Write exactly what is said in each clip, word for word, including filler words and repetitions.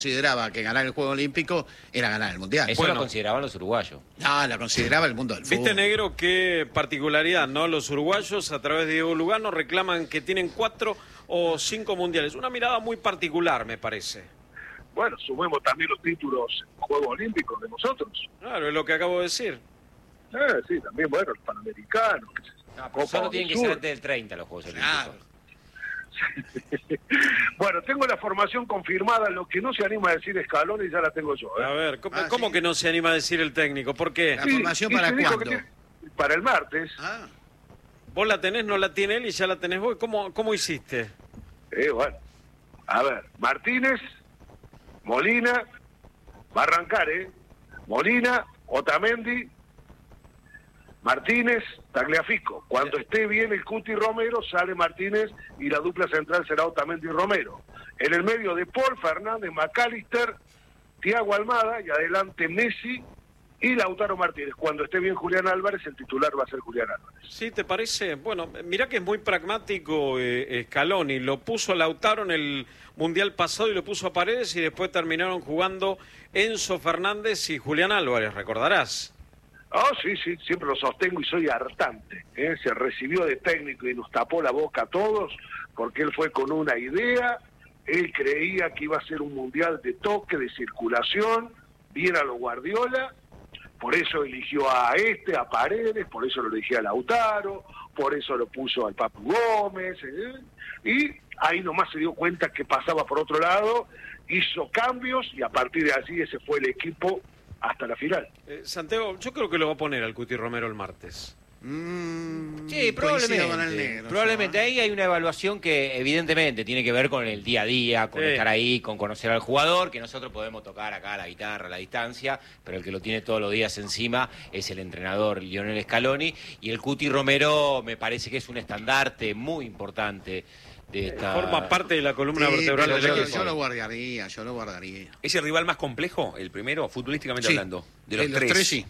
consideraba que ganar el Juego Olímpico era ganar el Mundial. Eso Bueno. lo consideraban los uruguayos. No, la consideraba el mundo del fútbol. Viste, Negro, qué particularidad, ¿no? Los uruguayos, a través de Diego Lugano, reclaman que tienen cuatro o cinco mundiales. Una mirada muy particular, me parece. Bueno, sumemos también los títulos Juegos Olímpicos de nosotros. Claro, es lo que acabo de decir. Eh, sí, también, bueno, el Panamericano. qué sé yo, No, pero Copa solo del tienen que Sur. ser antes del treinta los Juegos Olímpicos. Claro. Bueno, tengo la formación confirmada, lo que no se anima a decir Scaloni ya la tengo yo. ¿eh? A ver, ¿cómo, Ah, cómo sí. que no se anima a decir el técnico? ¿Por qué? La formación y para se dijo cuándo? que tiene- Para el martes. Ah, Vos la tenés, no la tiene él y ya la tenés vos. ¿Cómo, cómo hiciste? Eh, bueno, a ver, Martínez, Molina, va a arrancar, ¿eh? Molina, Otamendi, Martínez, Tagliafico. Cuando esté bien el Cuti Romero, sale Martínez y la dupla central será Otamendi y Romero. En el medio de Paul, Fernández, McAllister, Thiago Almada y adelante Messi y Lautaro Martínez. Cuando esté bien Julián Álvarez, el titular va a ser Julián Álvarez. ¿Sí te parece? Bueno, mirá que es muy pragmático eh, Scaloni. Lo puso a Lautaro en el Mundial pasado y lo puso a Paredes y después terminaron jugando Enzo Fernández y Julián Álvarez, recordarás. Ah, sí, sí, siempre lo sostengo y soy hartante. ¿eh? Se recibió de técnico y nos tapó la boca a todos porque él fue con una idea, él creía que iba a ser un mundial de toque, de circulación, bien a lo Guardiola, por eso eligió a este, a Paredes, por eso lo eligió a Lautaro, por eso lo puso al Papu Gómez, ¿eh? Y ahí nomás se dio cuenta que pasaba por otro lado, hizo cambios y a partir de allí ese fue el equipo hasta la final. Eh, Santiago, yo creo que lo va a poner al Cuti Romero el martes. mm, Sí, coincido con el probablemente. negro, Probablemente yo, ¿eh? ahí hay una evaluación que evidentemente tiene que ver con el día a día, con Sí. estar ahí, con conocer al jugador, que nosotros podemos tocar acá la guitarra a la distancia, pero el que lo tiene todos los días encima es el entrenador Lionel Scaloni, y el Cuti Romero me parece que es un estandarte muy importante de esta... Forma parte de la columna Sí, vertebral pero del yo, equipo. yo lo guardaría, yo lo guardaría. ¿Es el rival más complejo, el primero, futbolísticamente Sí. hablando? De los, Eh, tres. sí.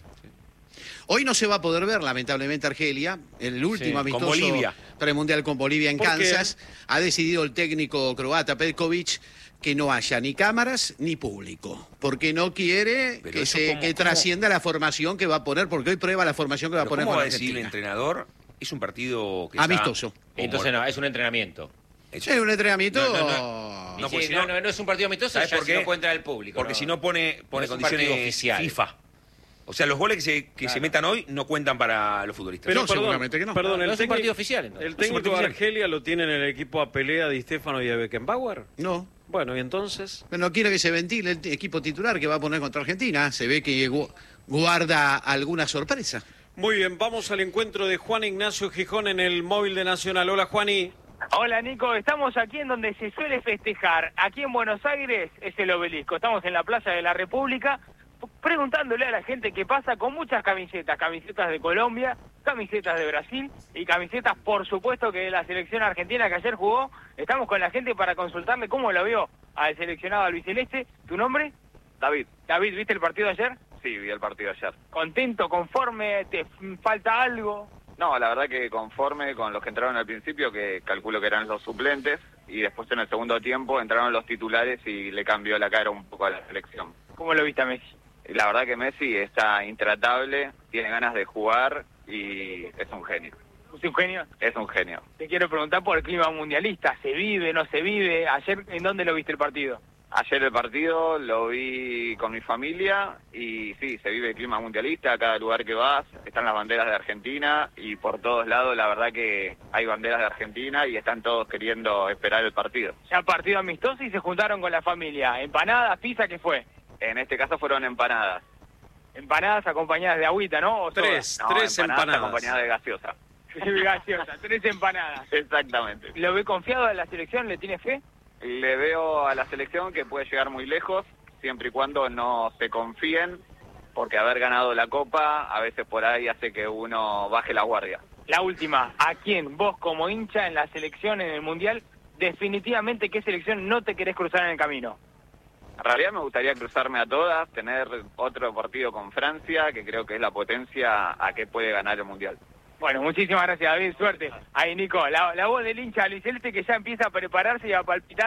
Hoy no se va a poder ver, lamentablemente, Argelia. El último Sí, amistoso con Bolivia. premundial con Bolivia en ¿Por qué? Kansas. Ha decidido el técnico croata Petkovic que no haya ni cámaras ni público, porque no quiere Pero que, eso se, cómo- que cómo- trascienda la formación que va a poner, porque hoy prueba la formación que va a Pero poner ¿cómo con va a decir el Argentina. entrenador? Es un partido que está Amistoso. Entonces no, es un entrenamiento. Es- Es un entrenamiento... No, no, Y No, si- porque si no, no- no, no es un partido amistoso, ¿Sabes ya por si qué? no puede entrar el público. Porque si no pone, pone es un partido condiciones oficial. FIFA. O sea, los goles que se, que Claro. se metan hoy no cuentan para los futbolistas. Pero No, perdón, seguramente que no. perdón, No, el no es un técnico- partido oficial, entonces. ¿El No es un técnico partido de oficial. Argelia lo tiene en el equipo a Pelea, Di Stefano y a Beckenbauer? No. Bueno, ¿y entonces? Pero no quiere que se ventile el t- equipo titular que va a poner contra Argentina. Se ve que gu- guarda alguna sorpresa. Muy bien, vamos al encuentro de Juan Ignacio Gijón en el móvil de Nacional. Hola, Juani. Hola Nico, estamos aquí en donde se suele festejar. Aquí en Buenos Aires es el Obelisco. Estamos en la Plaza de la República p- preguntándole a la gente qué pasa con muchas camisetas. Camisetas de Colombia, camisetas de Brasil y camisetas, por supuesto, que de la selección argentina que ayer jugó. Estamos con la gente para consultarle cómo lo vio al seleccionado albiceleste. ¿Tu nombre? David, David, ¿viste el partido de ayer? sí, vi el partido ayer. ¿Contento, conforme? ¿Te f- falta algo? No, la verdad que conforme con los que entraron al principio, que calculo que eran los suplentes, y después en el segundo tiempo entraron los titulares y le cambió la cara un poco a la selección. ¿Cómo lo viste a Messi? Y la verdad que Messi está intratable, tiene ganas de jugar y es un genio. ¿Es un genio? Es un genio. Te quiero preguntar por el clima mundialista. ¿Se vive, no se vive? ¿Ayer en dónde lo viste el partido? Ayer el partido lo vi con mi familia y sí, se vive el clima mundialista, a cada lugar que vas están las banderas de Argentina y por todos lados la verdad que hay banderas de Argentina y están todos queriendo esperar el partido. Ya partido amistoso y se juntaron con la familia. ¿Empanadas, pizza, qué fue? En este caso fueron empanadas. Empanadas acompañadas de agüita, ¿no? ¿O Tres, No, tres empanadas. acompañadas de gaseosa. soda? Gaseosa, tres empanadas. Exactamente. ¿Lo ve confiado de la selección? ¿Le tiene fe? Le veo a la selección que puede llegar muy lejos, siempre y cuando no se confíen, porque haber ganado la Copa a veces por ahí hace que uno baje la guardia. La última, ¿a quién vos como hincha en la selección, en el Mundial, definitivamente qué selección no te querés cruzar en el camino? En realidad me gustaría cruzarme a todas, tener otro partido con Francia, que creo que es la potencia a que puede ganar el Mundial. Bueno, muchísimas gracias, David, suerte. Ahí, Nico, la, la voz del hincha albiceleste que ya empieza a prepararse y a palpitar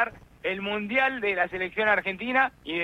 el Mundial de la selección argentina y